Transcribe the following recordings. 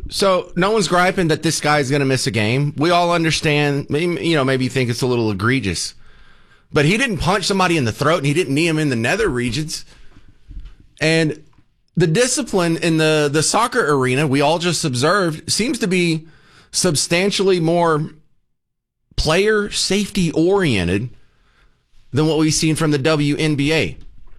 So no one's griping that this guy's going to miss a game. We all understand, maybe think it's a little egregious. But he didn't punch somebody in the throat and he didn't knee him in the nether regions. And the discipline in the soccer arena, we all just observed, seems to be substantially more player safety oriented than what we've seen from the WNBA.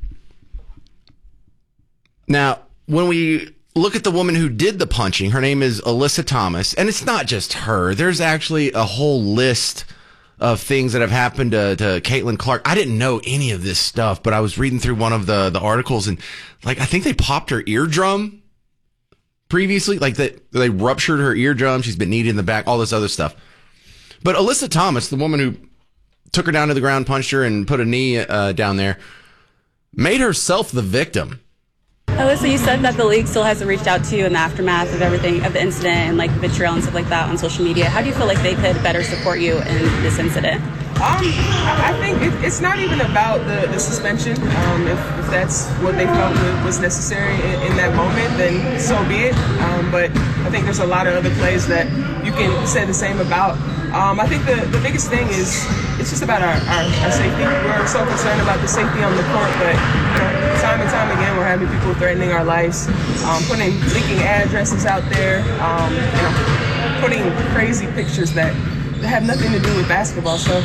Now, when we look at the woman who did the punching, her name is Alyssa Thomas, and it's not just her. There's actually a whole list of things that have happened to Caitlin Clark. I didn't know any of this stuff, but I was reading through one of the articles, and I think they popped her eardrum previously. They ruptured her eardrum. She's been kneed in the back, all this other stuff. But Alyssa Thomas, the woman who took her down to the ground, punched her, and put a knee down there, made herself the victim. Alyssa, you said that the league still hasn't reached out to you in the aftermath of everything, of the incident and vitriol and stuff like that on social media. How do you feel like they could better support you in this incident? I think it's not even about the suspension. If that's what they felt was necessary in that moment, then so be it. But I think there's a lot of other plays that you can say the same about. I think the biggest thing is it's just about our safety. We're so concerned about the safety on the court, but time and time again we're having people threatening our lives, leaking addresses out there, putting crazy pictures that have nothing to do with basketball. So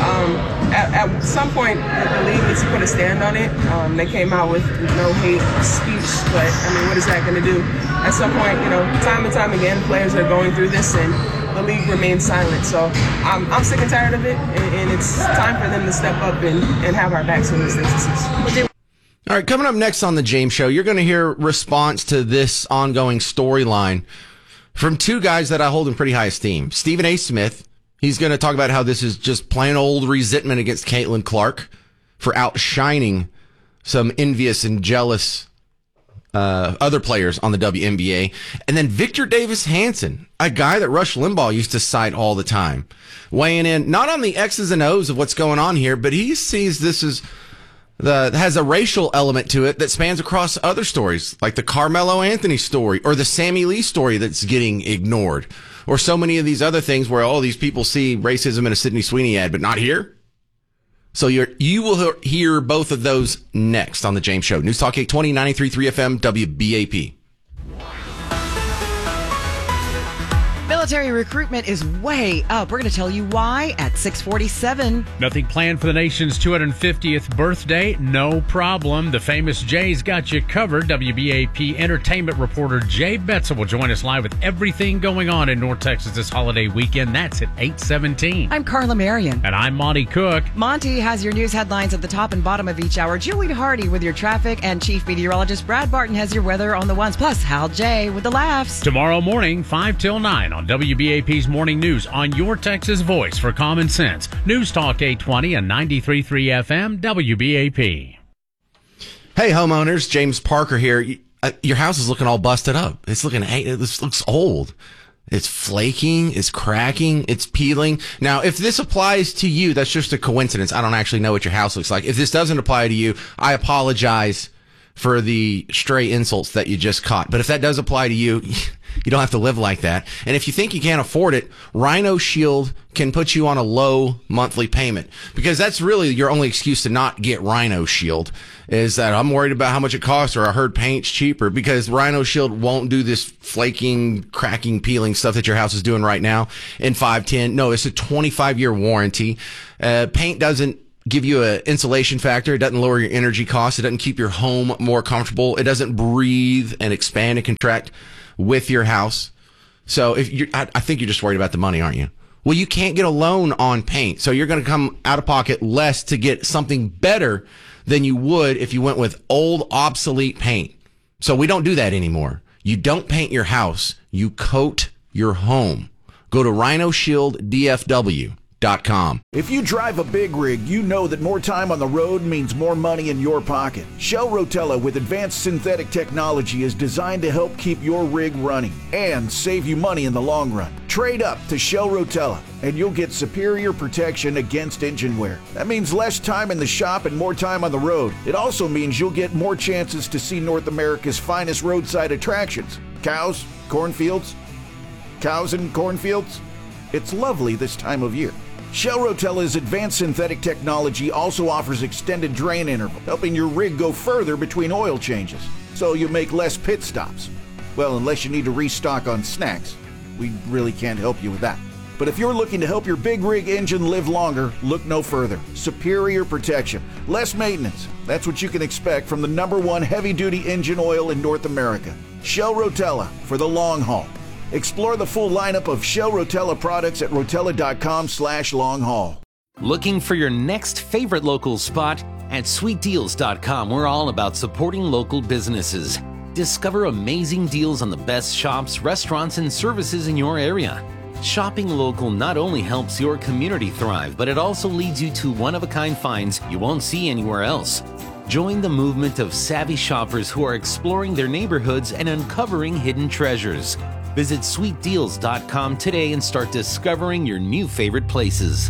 at some point the league needs to put a stand on it. They came out with no hate speech, but what is that going to do? At some point, time and time again players are going through this and the league remains silent. So I'm sick and tired of it, and it's time for them to step up and have our backs in these instances. All right, coming up next on the James Show, you're going to hear response to this ongoing storyline from two guys that I hold in pretty high esteem. Stephen A. Smith, he's going to talk about how this is just plain old resentment against Caitlin Clark for outshining some envious and jealous other players on the WNBA. And then Victor Davis Hanson, a guy that Rush Limbaugh used to cite all the time, weighing in not on the X's and O's of what's going on here, but he sees this as has a racial element to it that spans across other stories, like the Carmelo Anthony story or the Sammy Lee story that's getting ignored, or so many of these other things where, these people see racism in a Sydney Sweeney ad, but not here. So you will hear both of those next on the James Show. News Talk 820, 93.3 FM, WBAP. Military recruitment is way up. We're going to tell you why at 6:47. Nothing planned for the nation's 250th birthday? No problem. The famous Jay's got you covered. WBAP entertainment reporter Jay Betzel will join us live with everything going on in North Texas this holiday weekend. That's at 8:17. I'm Carla Marion. And I'm Monty Cook. Monty has your news headlines at the top and bottom of each hour. Julie Hardy with your traffic, and Chief Meteorologist Brad Barton has your weather on the ones. Plus, Hal J with the laughs. Tomorrow morning, 5 till 9 on WBAP's Morning News on your Texas voice for common sense. News Talk 820 and 93.3 FM, WBAP. Hey, homeowners, James Parker here. Your house is looking all busted up. This looks old. It's flaking, it's cracking, it's peeling. Now, if this applies to you, that's just a coincidence. I don't actually know what your house looks like. If this doesn't apply to you, I apologize for the stray insults that you just caught. But if that does apply to you, you don't have to live like that. And if you think you can't afford it, Rhino Shield can put you on a low monthly payment, because that's really your only excuse to not get Rhino Shield, is that I'm worried about how much it costs, or I heard paint's cheaper, because Rhino Shield won't do this flaking, cracking, peeling stuff that your house is doing right now in 5-10. No, it's a 25-year warranty. Paint doesn't give you an insulation factor. It doesn't lower your energy costs. It doesn't keep your home more comfortable. It doesn't breathe and expand and contract with your house. So I think you're just worried about the money, aren't you? Well, you can't get a loan on paint, so you're going to come out of pocket less to get something better than you would if you went with old, obsolete paint. So we don't do that anymore. You don't paint your house. You coat your home. Go to rhinoshielddfw.com. If you drive a big rig, you know that more time on the road means more money in your pocket. Shell Rotella with advanced synthetic technology is designed to help keep your rig running and save you money in the long run. Trade up to Shell Rotella and you'll get superior protection against engine wear. That means less time in the shop and more time on the road. It also means you'll get more chances to see North America's finest roadside attractions: cows, cornfields, Cows and cornfields? It's lovely this time of year. Shell Rotella's advanced synthetic technology also offers extended drain interval, helping your rig go further between oil changes, so you make less pit stops. Well, unless you need to restock on snacks. We really can't help you with that. But if you're looking to help your big rig engine live longer, look no further. Superior protection, less maintenance. That's what you can expect from the #1 heavy-duty engine oil in North America. Shell Rotella for the long haul. Explore the full lineup of Shell Rotella products at rotella.com/long-haul. Looking for your next favorite local spot? At sweetdeals.com, we're all about supporting local businesses. Discover amazing deals on the best shops, restaurants, and services in your area. Shopping local not only helps your community thrive, but it also leads you to one-of-a-kind finds you won't see anywhere else. Join the movement of savvy shoppers who are exploring their neighborhoods and uncovering hidden treasures. Visit sweetdeals.com today and start discovering your new favorite places.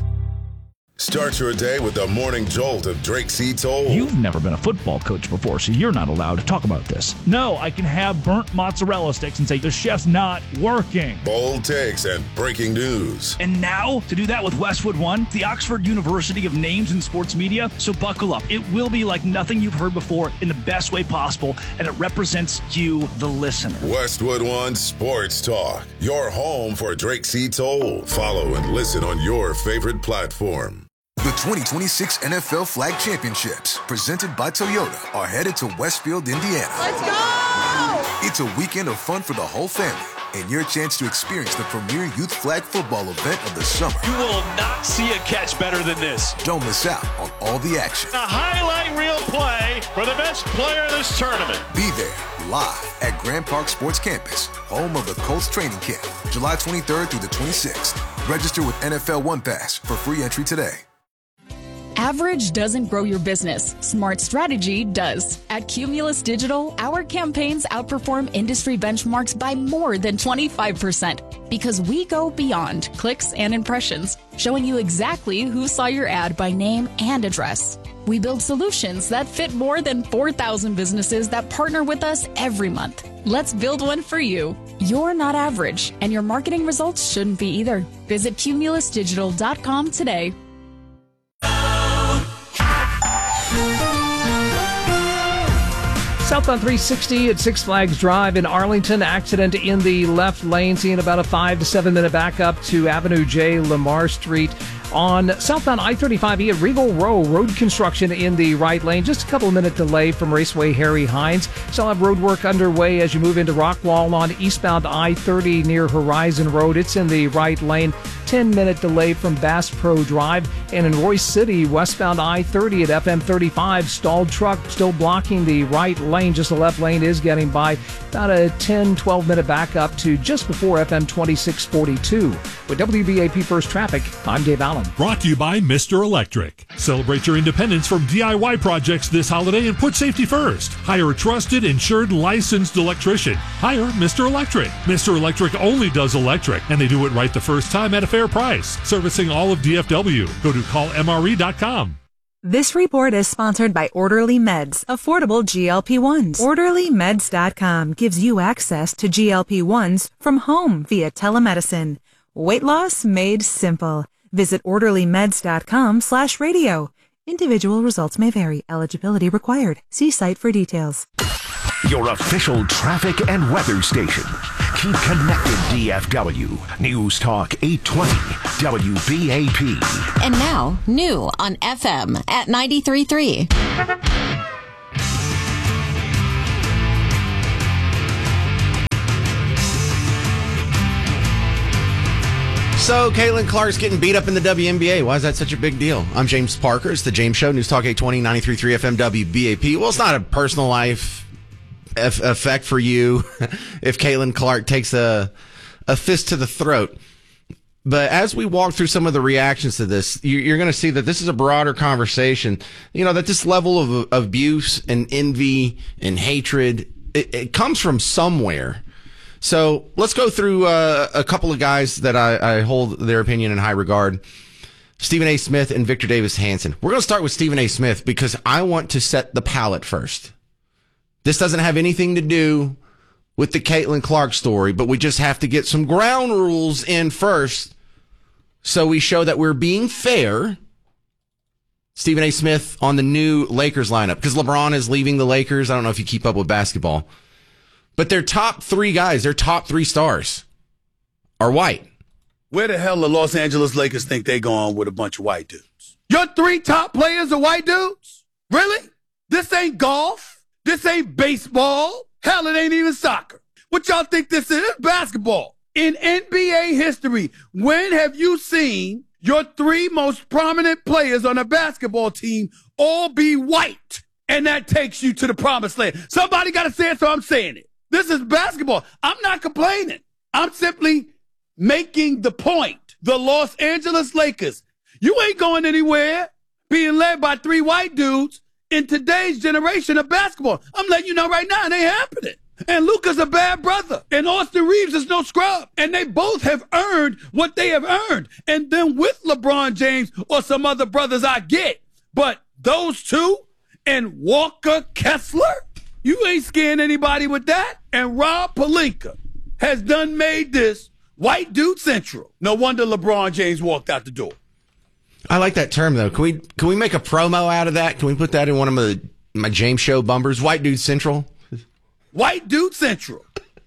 Start your day with the morning jolt of Drake C. Toll. You've never been a football coach before, so you're not allowed to talk about this. No, I can have burnt mozzarella sticks and say the chef's not working. Bold takes and breaking news. And now, to do that with Westwood One, the Oxford University of names in sports media, so buckle up. It will be like nothing you've heard before in the best way possible, and it represents you, the listener. Westwood One Sports Talk, your home for Drake C. Toll. Follow and listen on your favorite platform. The 2026 NFL Flag Championships, presented by Toyota, are headed to Westfield, Indiana. Let's go! It's a weekend of fun for the whole family and your chance to experience the premier youth flag football event of the summer. You will not see a catch better than this. Don't miss out on all the action. A highlight reel play for the best player in this tournament. Be there, live at Grand Park Sports Campus, home of the Colts training camp, July 23rd through the 26th. Register with NFL One Pass for free entry today. Average doesn't grow your business. Smart strategy does. At Cumulus Digital, our campaigns outperform industry benchmarks by more than 25% because we go beyond clicks and impressions, showing you exactly who saw your ad by name and address. We build solutions that fit more than 4,000 businesses that partner with us every month. Let's build one for you. You're not average, and your marketing results shouldn't be either. Visit cumulusdigital.com today. Southbound 360 at Six Flags Drive in Arlington. Accident in the left lane, seeing about a 5 to 7 minute backup to Avenue J, Lamar Street. On southbound I-35E at Regal Row, road construction in the right lane. Just a couple of minute delay from Raceway Harry Hines. Still have road work underway as you move into Rockwall on eastbound I-30 near Horizon Road. It's in the right lane. 10-minute delay from Bass Pro Drive. And in Royce City, westbound I-30 at FM 35, stalled truck still blocking the right lane. Just the left lane is getting by. About a 10-12 minute backup to just before FM 2642. With WBAP First Traffic, I'm Dave Allen. Brought to you by Mr. Electric. Celebrate your independence from DIY projects this holiday and put safety first. Hire a trusted, insured, licensed electrician. Hire Mr. Electric. Mr. Electric only does electric, and they do it right the first time at a fair price. Servicing all of DFW. Go to callmre.com. This report is sponsored by Orderly Meds, affordable GLP-1s. OrderlyMeds.com gives you access to GLP-1s from home via telemedicine. Weight loss made simple. Visit orderlymeds.com/radio. Individual results may vary. Eligibility required. See site for details. Your official traffic and weather station. Keep connected, DFW. News Talk 820 WBAP. And now, new on FM at 93.3. So, Caitlin Clark's getting beat up in the WNBA. Why is that such a big deal? I'm James Parker. It's the James Show, News Talk 820, 93.3 FM WBAP. Well, it's not a personal life effect for you if Caitlin Clark takes a fist to the throat. But as we walk through some of the reactions to this, you're going to see that this is a broader conversation. You know, that this level of abuse and envy and hatred, it comes from somewhere. So let's go through a couple of guys that I hold their opinion in high regard. Stephen A. Smith and Victor Davis Hanson. We're going to start with Stephen A. Smith because I want to set the palette first. This doesn't have anything to do with the Caitlin Clark story, but we just have to get some ground rules in first so we show that we're being fair. Stephen A. Smith on the new Lakers lineup, because LeBron is leaving the Lakers. I don't know if you keep up with basketball, but their top three guys, their top three stars are white. Where the hell the Los Angeles Lakers think they going with a bunch of white dudes? Your three top players are white dudes? Really? This ain't golf. This ain't baseball. Hell, it ain't even soccer. What y'all think this is? It's basketball. In NBA history, when have you seen your three most prominent players on a basketball team all be white? And that takes you to the promised land. Somebody got to say it, so I'm saying it. This is basketball. I'm not complaining. I'm simply making the point. The Los Angeles Lakers, you ain't going anywhere being led by three white dudes in today's generation of basketball. I'm letting you know right now, it ain't happening. And Luka's a bad brother. And Austin Reeves is no scrub. And they both have earned what they have earned. And then with LeBron James or some other brothers I get. But those two and Walker Kessler, you ain't scaring anybody with that. And Rob Pelinka has done made this white dude central. No wonder LeBron James walked out the door. I like that term, though. Can we make a promo out of that? Can we put that in one of my James Show bumpers? White dude central? White dude central.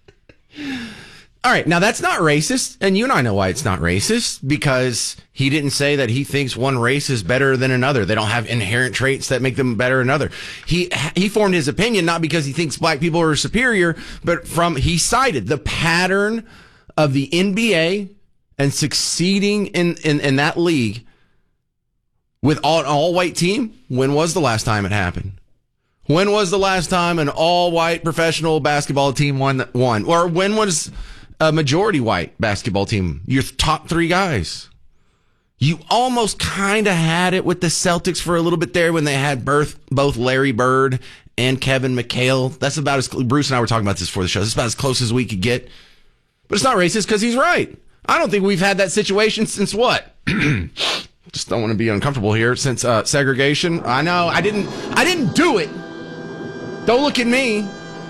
All right, now that's not racist, and you and I know why it's not racist, because he didn't say that he thinks one race is better than another. They don't have inherent traits that make them better than another. He formed his opinion not because he thinks black people are superior, but he cited the pattern of the NBA and succeeding in that league with an all-white team. When was the last time it happened? When was the last time an all-white professional basketball team won? Or when was a majority-white basketball team? Your top three guys. You almost kind of had it with the Celtics for a little bit there when they had both Larry Bird and Kevin McHale. That's about as Bruce and I were talking about this before the show. That's about as close as we could get. But it's not racist because he's right. I don't think we've had that situation since what? Just don't want to be uncomfortable here. Since segregation. I know. I didn't do it. Don't look at me.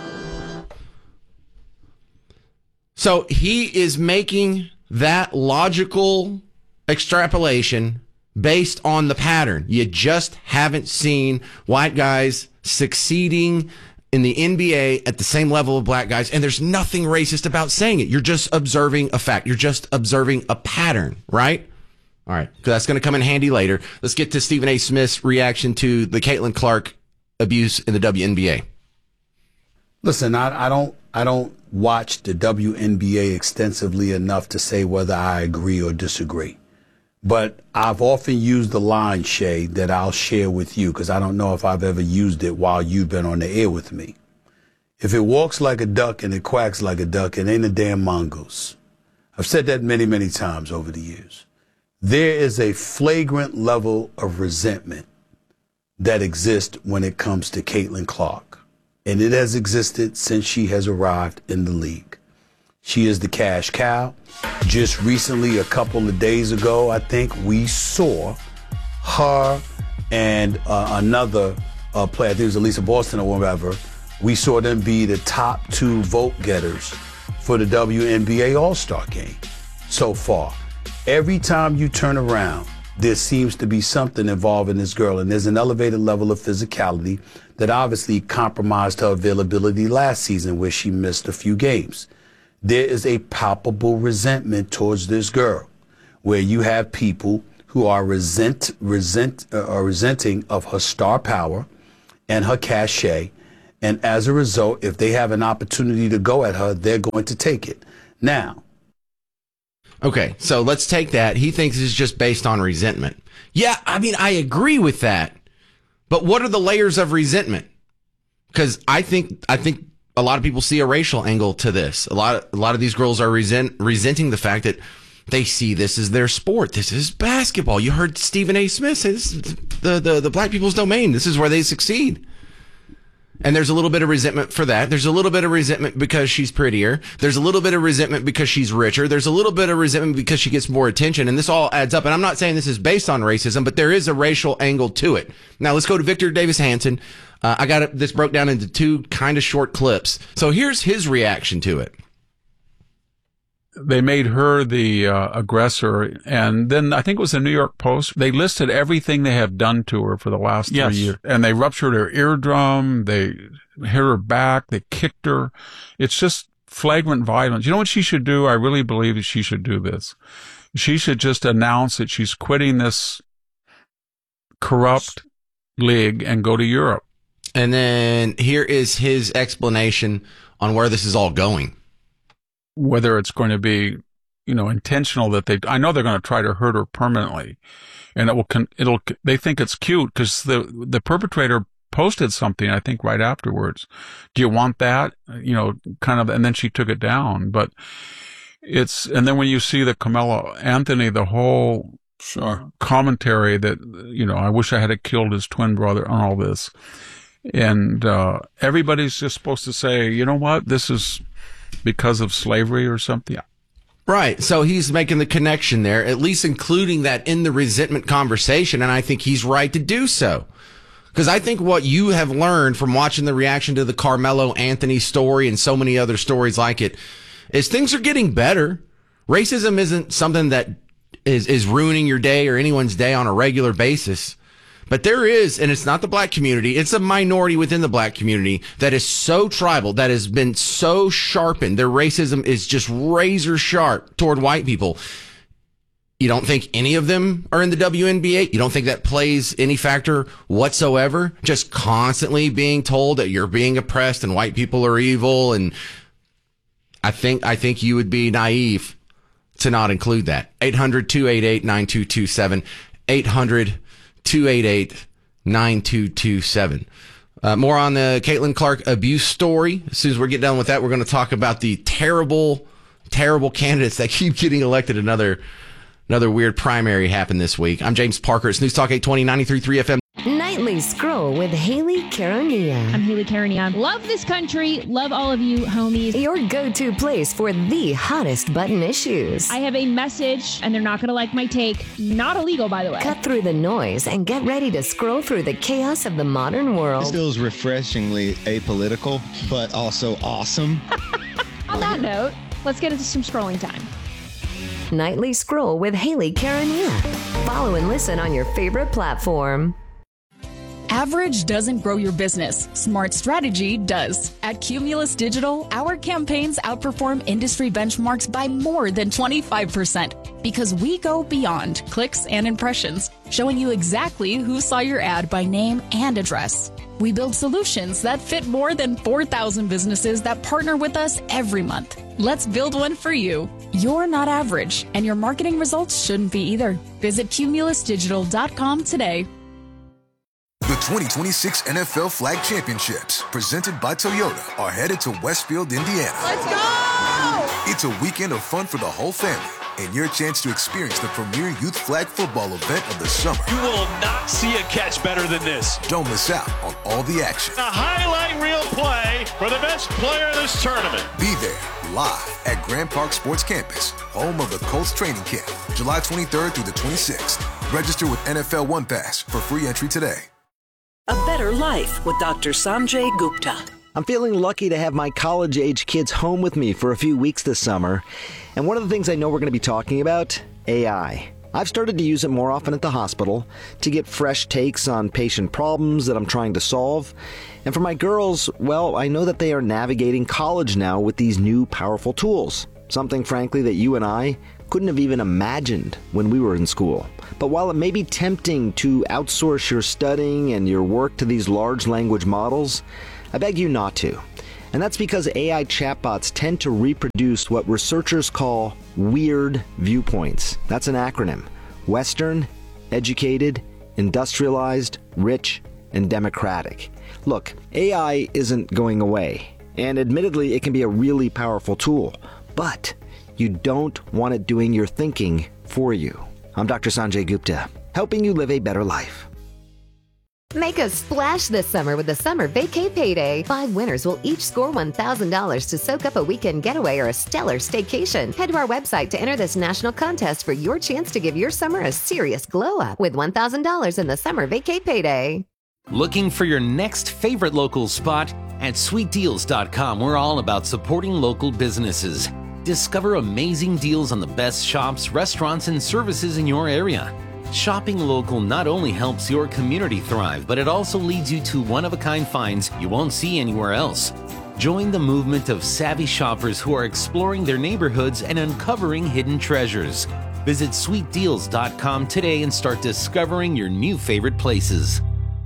So he is making that logical extrapolation based on the pattern. You just haven't seen white guys succeeding in the NBA at the same level of black guys. And there's nothing racist about saying it. You're just observing a fact. You're just observing a pattern, right? All right. That's going to come in handy later. Let's get to Stephen A. Smith's reaction to the Caitlin Clark abuse in the WNBA. Listen, I don't watch the WNBA extensively enough to say whether I agree or disagree. But I've often used the line, Shay, that I'll share with you because I don't know if I've ever used it while you've been on the air with me. If it walks like a duck and it quacks like a duck, it ain't a damn mongoose. I've said that many, many times over the years. There is a flagrant level of resentment that exists when it comes to Caitlin Clark. And it has existed since she has arrived in the league. She is the cash cow. Just recently, a couple of days ago, I think we saw her and another player, I think it was Elisa Boston or whatever. We saw them be the top two vote getters for the WNBA All-Star game so far. Every time you turn around, there seems to be something involving this girl, and there's an elevated level of physicality that obviously compromised her availability last season where she missed a few games. There is a palpable resentment towards this girl where you have people who are resenting of her star power and her cachet. And as a result, if they have an opportunity to go at her, they're going to take it. Now, okay, so let's take that. He thinks it's just based on resentment. Yeah, I mean, I agree with that. But what are the layers of resentment? Because I think a lot of people see a racial angle to this. A lot of these girls are resenting the fact that they see this as their sport. This is basketball. You heard Stephen A. Smith say this is the black people's domain. This is where they succeed. And there's a little bit of resentment for that. There's a little bit of resentment because she's prettier. There's a little bit of resentment because she's richer. There's a little bit of resentment because she gets more attention. And this all adds up. And I'm not saying this is based on racism, but there is a racial angle to it. Now let's go to Victor Davis Hanson. I got this broke down into two kind of short clips. So here's his reaction to it. They made her the aggressor, and then I think it was the New York Post. They listed everything they have done to her for the last 3 years. And they ruptured her eardrum, they hit her back, they kicked her. It's just flagrant violence. You know what she should do? I really believe that she should do this. She should just announce that she's quitting this corrupt league and go to Europe. And then here is his explanation on where this is all going. Whether it's going to be, intentional that I know they're going to try to hurt her permanently, and they think it's cute because the perpetrator posted something, I think, right afterwards. Do you want that? And then she took it down. But and then when you see the Carmelo Anthony, the whole commentary that, I wish I had killed his twin brother on all this. And, everybody's just supposed to say, you know what, this is because of slavery or something. Right. So he's making the connection there, at least including that in the resentment conversation. And I think he's right to do so. Because I think what you have learned from watching the reaction to the Carmelo Anthony story and so many other stories like it is things are getting better. Racism isn't something that is ruining your day or anyone's day on a regular basis. But there is, and it's not the black community, it's a minority within the black community that is so tribal, that has been so sharpened. Their racism is just razor sharp toward white people. You don't think any of them are in the WNBA? You don't think that plays any factor whatsoever? Just constantly being told that you're being oppressed and white people are evil. And I think you would be naive to not include that. 800-288-9227. 800-288-9227. More on the Caitlin Clark abuse story. As soon as we get done with that, we're going to talk about the terrible, terrible candidates that keep getting elected. Another weird primary happened this week. I'm James Parker. It's News Talk 820, 93.3 FM. Nightly Scroll with Haley Caronia. I'm Haley Caronia. Love this country. Love all of you, homies. Your go-to place for the hottest button issues. I have a message, and they're not going to like my take. Not illegal, by the way. Cut through the noise and get ready to scroll through the chaos of the modern world. This feels refreshingly apolitical, but also awesome. On that note, let's get into some scrolling time. Nightly Scroll with Haley Caronia. Follow and listen on your favorite platform. Average doesn't grow your business. Smart strategy does. At Cumulus Digital, our campaigns outperform industry benchmarks by more than 25% because we go beyond clicks and impressions, showing you exactly who saw your ad by name and address. We build solutions that fit more than 4,000 businesses that partner with us every month. Let's build one for you. You're not average, and your marketing results shouldn't be either. Visit cumulusdigital.com today. The 2026 NFL Flag Championships, presented by Toyota, are headed to Westfield, Indiana. Let's go! It's a weekend of fun for the whole family and your chance to experience the premier youth flag football event of the summer. You will not see a catch better than this. Don't miss out on all the action. A highlight reel play for the best player in this tournament. Be there live at Grand Park Sports Campus, home of the Colts training camp, July 23rd through the 26th. Register with NFL One Pass for free entry today. A better life with Dr. Sanjay Gupta. I'm feeling lucky to have my college-age kids home with me for a few weeks this summer. And one of the things I know we're going to be talking about, AI. I've started to use it more often at the hospital to get fresh takes on patient problems that I'm trying to solve. And for my girls, well, I know that they are navigating college now with these new powerful tools. Something, frankly, that you and I couldn't have even imagined when we were in school. But while it may be tempting to outsource your studying and your work to these large language models, I beg you not to. And that's because AI chatbots tend to reproduce what researchers call weird viewpoints. That's an acronym. Western, educated, industrialized, rich, and democratic. Look, AI isn't going away. And admittedly, it can be a really powerful tool. But you don't want it doing your thinking for you. I'm Dr. Sanjay Gupta, helping you live a better life. Make a splash this summer with the Summer Vacay Payday. 5 winners will each score $1,000 to soak up a weekend getaway or a stellar staycation. Head to our website to enter this national contest for your chance to give your summer a serious glow up with $1,000 in the Summer Vacay Payday. Looking for your next favorite local spot? At sweetdeals.com, we're all about supporting local businesses. Discover amazing deals on the best shops, restaurants, and services in your area. Shopping local not only helps your community thrive, but it also leads you to one-of-a-kind finds you won't see anywhere else. Join the movement of savvy shoppers who are exploring their neighborhoods and uncovering hidden treasures. Visit sweetdeals.com today and start discovering your new favorite places.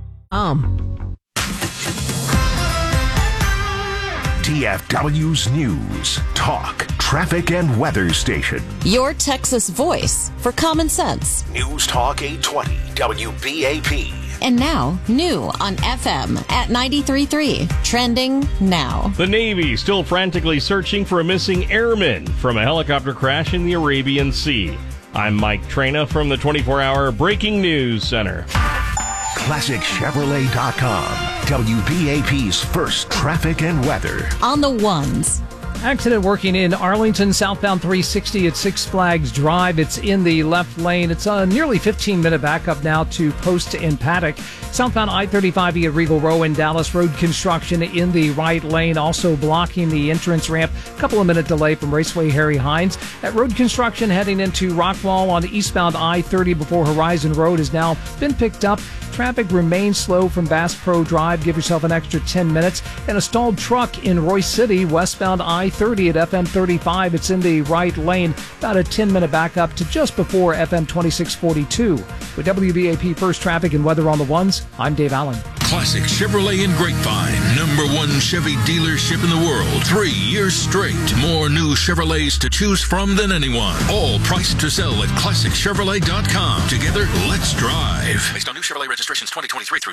DFW's News, Talk, Traffic, and Weather Station. Your Texas voice for common sense. News Talk 820 WBAP. And now, new on FM at 93.3. Trending now. The Navy still frantically searching for a missing airman from a helicopter crash in the Arabian Sea. I'm Mike Traina from the 24-hour Breaking News Center. ClassicChevrolet.com. WBAP's first traffic and weather. On the ones. Accident working in Arlington, southbound 360 at Six Flags Drive. It's in the left lane. It's a nearly 15-minute backup now to Post and Paddock. Southbound I-35E at Regal Row in Dallas. Road construction in the right lane, also blocking the entrance ramp. Couple of minute delay from Raceway Harry Hines. That road construction heading into Rockwall on eastbound I-30 before Horizon Road has now been picked up. Traffic remains slow from Bass Pro Drive. Give yourself an extra 10 minutes. And a stalled truck in Royce City, westbound I-30 at FM 35. It's in the right lane. About a 10-minute backup to just before FM 2642. With WBAP First Traffic and Weather on the Ones, I'm Dave Allen. Classic Chevrolet in Grapevine. #1 Chevy dealership in the world. 3 years straight. More new Chevrolets to choose from than anyone. All priced to sell at ClassicChevrolet.com. Together, let's drive. Based on new Chevrolet registrations 2023 through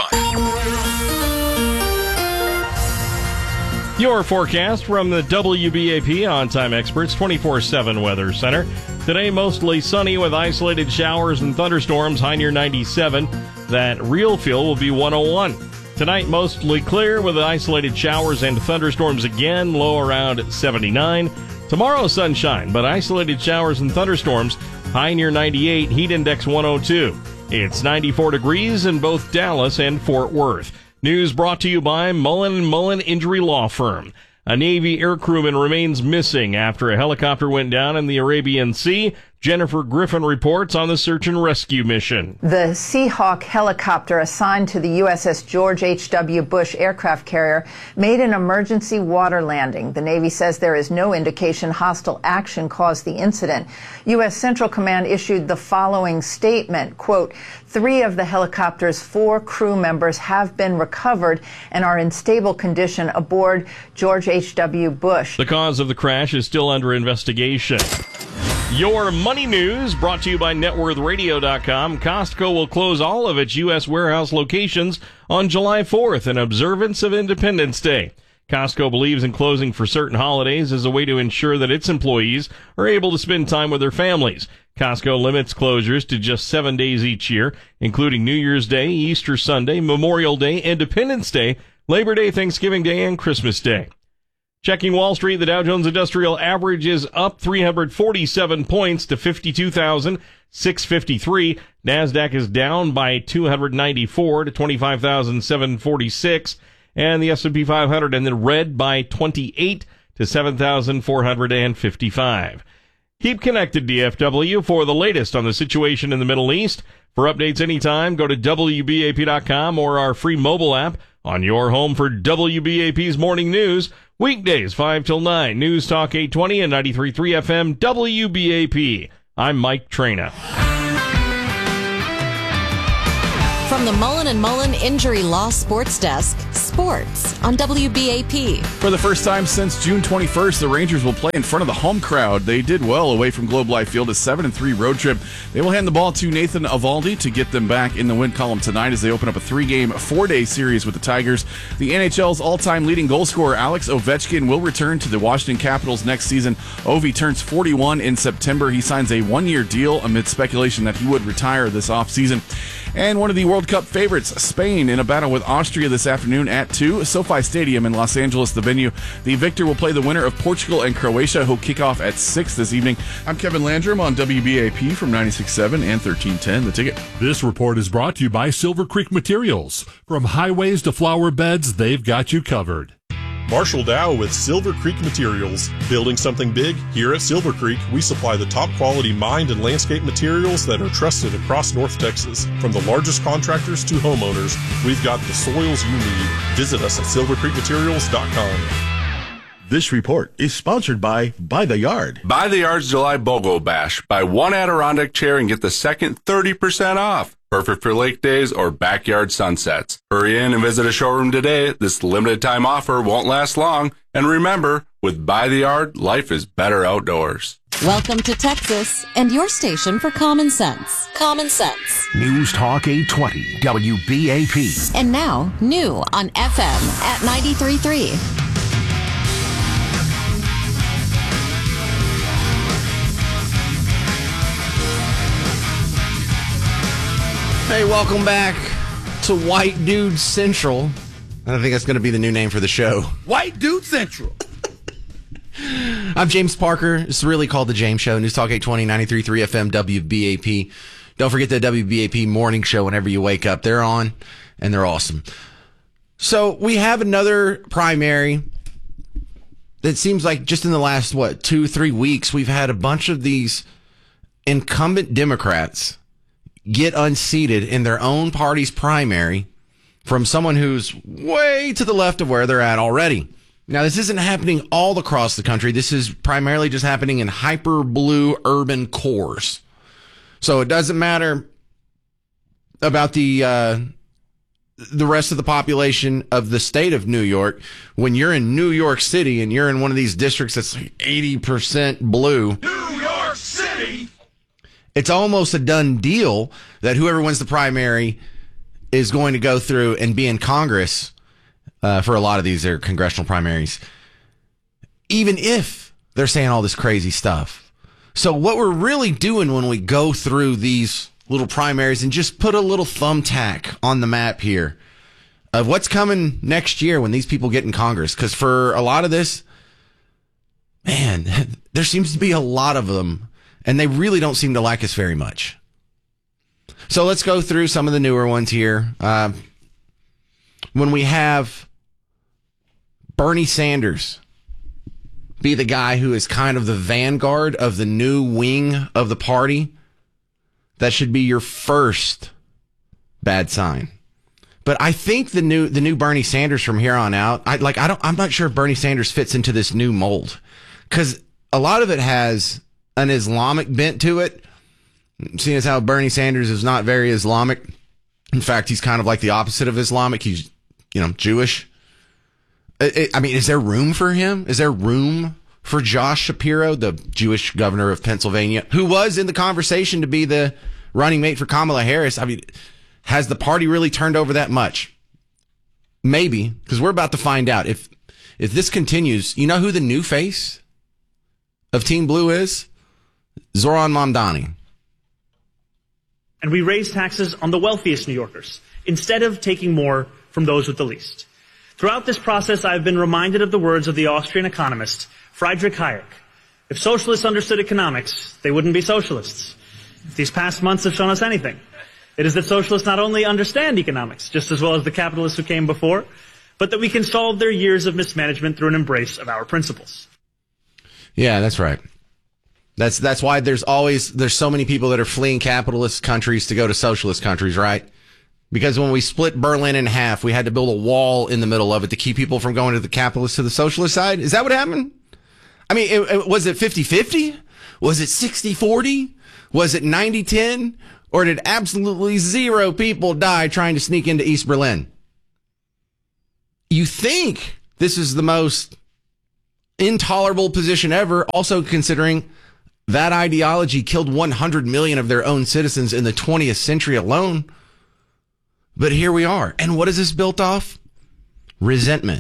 2025. Your forecast from the WBAP On-Time Experts 24/7 Weather Center. Today, mostly sunny with isolated showers and thunderstorms, high near 97. That real feel will be 101. Tonight, mostly clear with isolated showers and thunderstorms again, low around 79. Tomorrow, sunshine, but isolated showers and thunderstorms, high near 98, heat index 102. It's 94 degrees in both Dallas and Fort Worth. News brought to you by Mullen & Mullen Injury Law Firm. A Navy aircrewman remains missing after a helicopter went down in the Arabian Sea. Jennifer Griffin reports on the search and rescue mission. The Seahawk helicopter assigned to the USS George H.W. Bush aircraft carrier made an emergency water landing. The Navy says there is no indication hostile action caused the incident. U.S. Central Command issued the following statement, quote, 3 of the helicopter's 4 crew members have been recovered and are in stable condition aboard George H.W. Bush. The cause of the crash is still under investigation. Your money news brought to you by NetworthRadio.com. Costco will close all of its U.S. warehouse locations on July 4th in observance of Independence Day. Costco believes in closing for certain holidays as a way to ensure that its employees are able to spend time with their families. Costco limits closures to just 7 days each year, including New Year's Day, Easter Sunday, Memorial Day, Independence Day, Labor Day, Thanksgiving Day, and Christmas Day. Checking Wall Street, the Dow Jones Industrial Average is up 347 points to 52,653. NASDAQ is down by 294 to 25,746. And the S&P 500 in the red by 28 to 7,455. Keep connected, DFW, for the latest on the situation in the Middle East. For updates anytime, go to WBAP.com or our free mobile app on your home for WBAP's morning news. Weekdays, 5 till 9. News Talk 820 and 93.3 FM WBAP. I'm Mike Traina. From the Mullen & Mullen Injury Law Sports Desk, sports on WBAP. For the first time since June 21st, the Rangers will play in front of the home crowd. They did well away from Globe Life Field, a 7-3 road trip. They will hand the ball to Nathan Eovaldi to get them back in the win column tonight as they open up a 3-game, 4-day series with the Tigers. The NHL's all-time leading goal scorer, Alex Ovechkin, will return to the Washington Capitals next season. Ovi turns 41 in September. He signs a 1-year deal amid speculation that he would retire this offseason. And one of the World Cup favorites, Spain, in a battle with Austria this afternoon at 2. SoFi Stadium in Los Angeles, the venue. The victor will play the winner of Portugal and Croatia, who'll kick off at 6 this evening. I'm Kevin Landrum on WBAP from 96.7 and 1310, The Ticket. This report is brought to you by Silver Creek Materials. From highways to flower beds, they've got you covered. Marshall Dow with Silver Creek Materials. Building something big? Here at Silver Creek, we supply the top quality mined and landscape materials that are trusted across North Texas. From the largest contractors to homeowners, we've got the soils you need. Visit us at silvercreekmaterials.com. This report is sponsored by The Yard. Buy The Yard's July BOGO Bash. Buy one Adirondack chair and get the second 30% off. Perfect for lake days or backyard sunsets. Hurry in and visit a showroom today. This limited time offer won't last long. And remember, with Buy The Yard, life is better outdoors. Welcome to Texas and your station for common sense. Common Sense. News Talk 820 WBAP. And now, new on FM at 93.3. Hey, welcome back to White Dude Central. I think that's going to be the new name for the show. White Dude Central. I'm James Parker. It's really called The James Show. News Talk 820, 93.3 FM, WBAP. Don't forget the WBAP morning show whenever you wake up. They're on, and they're awesome. So we have another primary that seems like just in the last, 2-3 weeks, we've had a bunch of these incumbent Democrats get unseated in their own party's primary from someone who's way to the left of where they're at already. Now, this isn't happening all across the country. This is primarily just happening in hyper blue urban cores. So it doesn't matter about the rest of the population of the state of New York. When you're in New York City and you're in one of these districts that's like 80% blue, New York City! It's almost a done deal that whoever wins the primary is going to go through and be in Congress for a lot of these their congressional primaries, even if they're saying all this crazy stuff. So what we're really doing when we go through these little primaries and just put a little thumbtack on the map here of what's coming next year when these people get in Congress, because for a lot of this, man, there seems to be a lot of them. And they really don't seem to like us very much. So let's go through some of the newer ones here. When we have Bernie Sanders be the guy who is kind of the vanguard of the new wing of the party, that should be your first bad sign. But I think the new Bernie Sanders from here on out, I'm not sure if Bernie Sanders fits into this new mold, because a lot of it has an Islamic bent to it, seeing as how Bernie Sanders is not very Islamic. In fact, he's kind of like the opposite of Islamic. He's, Jewish. Is there room for him? Is there room for Josh Shapiro, the Jewish governor of Pennsylvania, who was in the conversation to be the running mate for Kamala Harris? Has the party really turned over that much? Maybe, because we're about to find out. If this continues, you know who the new face of Team Blue is? Zoran Mamdani. And we raise taxes on the wealthiest New Yorkers instead of taking more from those with the least. Throughout this process, I've been reminded of the words of the Austrian economist Friedrich Hayek. If socialists understood economics, they wouldn't be socialists. If these past months have shown us anything, it is that socialists not only understand economics just as well as the capitalists who came before, but that we can solve their years of mismanagement through an embrace of our principles. Yeah, that's right. That's why there's so many people that are fleeing capitalist countries to go to socialist countries, right? Because when we split Berlin in half, we had to build a wall in the middle of it to keep people from going to the capitalist to the socialist side. Is that what happened? Was it 50-50? Was it 60-40? Was it 90-10? Or did absolutely zero people die trying to sneak into East Berlin? You think this is the most intolerable position ever, also considering that ideology killed 100 million of their own citizens in the 20th century alone. But here we are. And what is this built off? Resentment.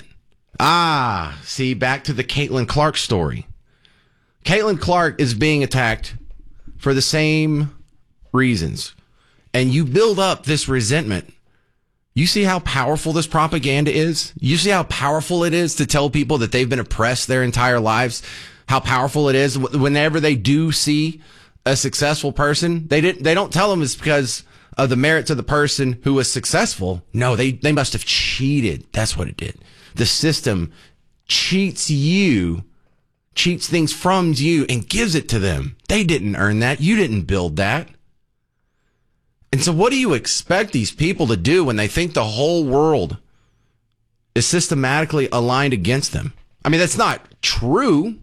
See, back to the Caitlin Clark story. Caitlin Clark is being attacked for the same reasons. and you build up this resentment, you see how powerful this propaganda is? You see how powerful it is to tell people that they've been oppressed their entire lives? How powerful it is whenever they do see a successful person? They don't tell them it's because of the merits of the person who was successful. No, they must have cheated. That's what it did. The system cheats things from you and gives it to them. They didn't earn that. You didn't build that. And so what do you expect these people to do when they think the whole world is systematically aligned against them? I mean, that's not true.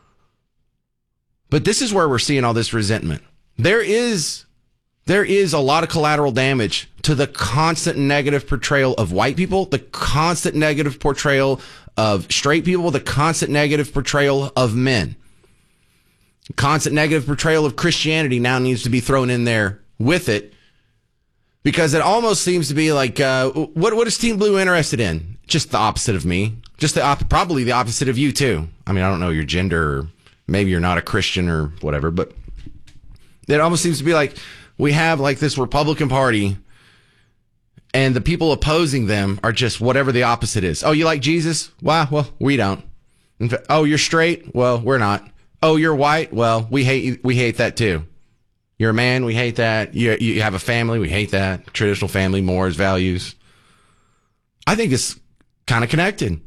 But this is where we're seeing all this resentment. There is a lot of collateral damage to the constant negative portrayal of white people, the constant negative portrayal of straight people, the constant negative portrayal of men. Constant negative portrayal of Christianity now needs to be thrown in there with it, because it almost seems to be like, what is Team Blue interested in? Just the opposite of me. Just probably the opposite of you too. I mean, I don't know your gender, or maybe you're not a Christian or whatever, but it almost seems to be like we have like this Republican Party, and the people opposing them are just whatever the opposite is. Oh, you like Jesus? Well, we don't. Oh, you're straight? Well, we're not. Oh, you're white? Well, we hate that too. You're a man? We hate that. You have a family? We hate that. Traditional family, mores, values. I think it's kind of connected.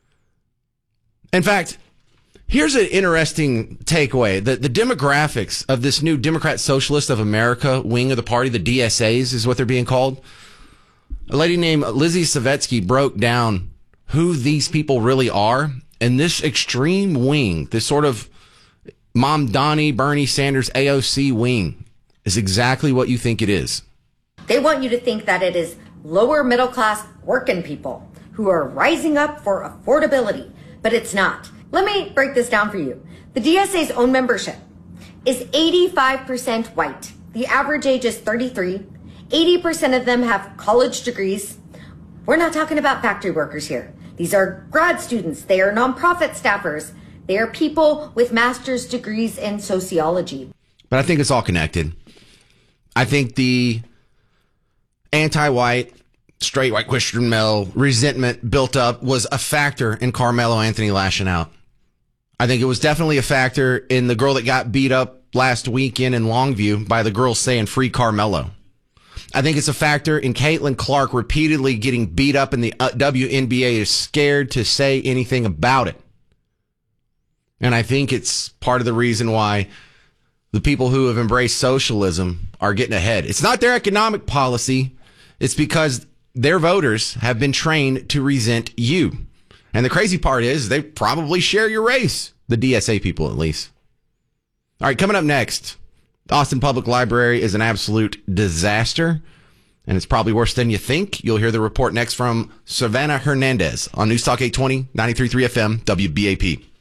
In fact, here's an interesting takeaway. The demographics of this new Democrat Socialist of America wing of the party, the DSAs is what they're being called. A lady named Lizzie Savetsky broke down who these people really are. And this extreme wing, this sort of Mamdani, Bernie Sanders, AOC wing, is exactly what you think it is. They want you to think that it is lower middle class working people who are rising up for affordability, but it's not. Let me break this down for you. The DSA's own membership is 85% white. The average age is 33. 80% of them have college degrees. We're not talking about factory workers here. These are grad students. They are nonprofit staffers. They are people with master's degrees in sociology. But I think it's all connected. I think the anti-white, straight white Christian male resentment built up was a factor in Carmelo Anthony lashing out. I think it was definitely a factor in the girl that got beat up last weekend in Longview by the girls saying free Carmelo. I think it's a factor in Caitlin Clark repeatedly getting beat up, and the WNBA is scared to say anything about it. And I think it's part of the reason why the people who have embraced socialism are getting ahead. It's not their economic policy. It's because their voters have been trained to resent you. And the crazy part is they probably share your race. The DSA people, at least. All right, coming up next, the Austin Public Library is an absolute disaster, and it's probably worse than you think. You'll hear the report next from Savannah Hernandez on News Talk 820, 93.3 FM, WBAP.